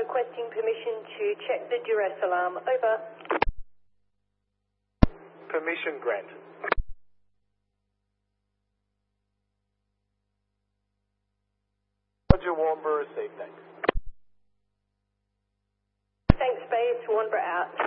requesting permission to check the duress alarm. Over. Permission granted. Roger, Warnborough, safe, thanks. Thanks, base. Warnborough out.